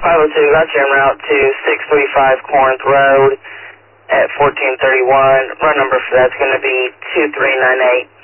502, got you en route to 635 Corinth Road at 1431. Run number for that's going to be 2398.